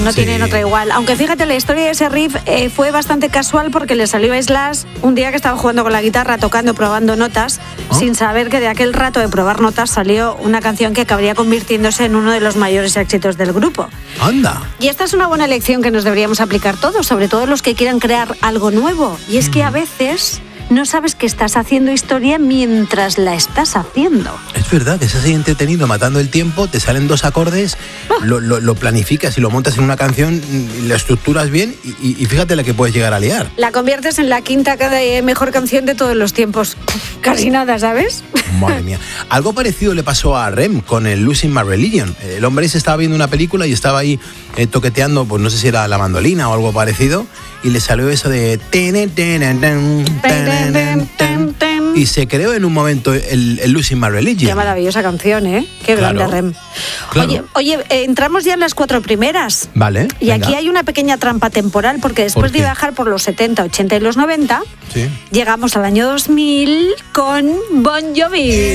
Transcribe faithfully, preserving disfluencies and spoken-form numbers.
No Sí. tienen otra igual. Aunque fíjate, la historia de ese riff eh, fue bastante casual porque le salió a Slash un día que estaba jugando con la guitarra, tocando, probando notas, ¿Ah? sin saber que de aquel rato de probar notas salió una canción que acabaría convirtiéndose en uno de los mayores éxitos del grupo. Anda. Y esta es una buena lección que nos deberíamos aplicar todos, sobre todo los que quieran crear algo nuevo. Y es que a veces no sabes que estás haciendo historia mientras la estás haciendo. Es verdad que estás ahí entretenido, matando el tiempo, te salen dos acordes, lo, lo, lo planificas y lo montas en una canción, y lo estructuras bien y, y fíjate la que puedes llegar a liar. La conviertes en la quinta eh, mejor canción de todos los tiempos. Casi nada, ¿sabes? Madre mía. Algo parecido le pasó a Rem con el Losing My Religion. El hombre ese estaba viendo una película y estaba ahí eh, toqueteando, pues no sé si era la mandolina o algo parecido, y le salió eso de... Y se creó en un momento el, el Losing My Religion. Qué maravillosa canción, ¿eh? Qué Claro, grande, Rem. claro. Oye, oye eh, entramos ya en las cuatro primeras. Vale. Y venga. aquí hay una pequeña trampa temporal, porque después ¿Por de qué? viajar por los setenta, ochenta y los noventa, Sí. llegamos al año dos mil con Bon Jovi.